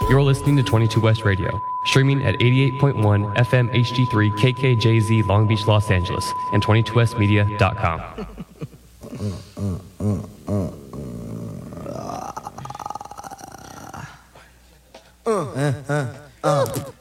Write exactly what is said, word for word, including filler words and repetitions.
You're listening to twenty-two West Radio, streaming at eighty-eight point one F M H D three K K J Z Long Beach, Los Angeles, and twenty-two west media dot com. Uh, uh, uh, uh.